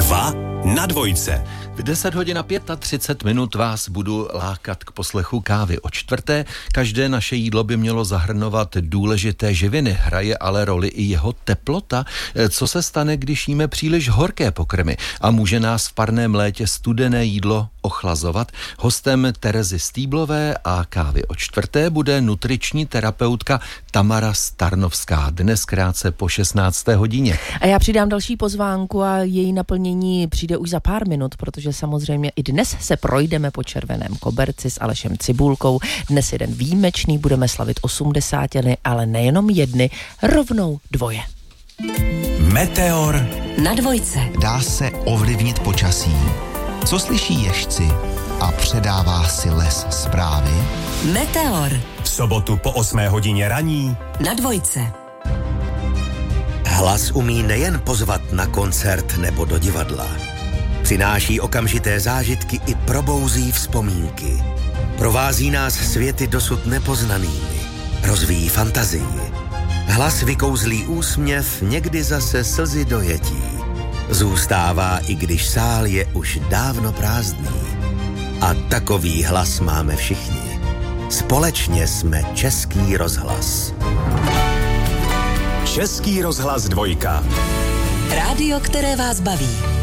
2 na dvojce. V 10 hodin a 35 minut vás budu lákat k poslechu Kávy o čtvrté. Každé naše jídlo by mělo zahrnovat důležité živiny, hraje ale roli i jeho teplota. Co se stane, když jíme příliš horké pokrmy a může nás v parném létě studené jídlo ochlazovat? Hostem Terezy Stýblové a Kávy o čtvrté bude nutriční terapeutka Tamara Starnovská. Dnes krátce po 16. hodině. A já přidám další pozvánku a její naplnění přijde už za pár minut, protože samozřejmě i dnes se projdeme po červeném koberci s Alešem Cibulkou. Dnes jeden výjimečný, budeme slavit 80, ale nejenom jedny, rovnou dvoje. Meteor na dvojce. Dá se ovlivnit počasí? Co slyší ježci a předává si les zprávy? Meteor v sobotu po 8 hodině raní na dvojce. Hlas umí nejen pozvat na koncert nebo do divadla. Přináší okamžité zážitky i probouzí vzpomínky. Provází nás světy dosud nepoznanými. Rozvíjí fantazii. Hlas vykouzlí úsměv, někdy zase slzy dojetí. Zůstává, i když sál je už dávno prázdný. A takový hlas máme všichni. Společně jsme Český rozhlas. Český rozhlas 2. Rádio, které vás baví.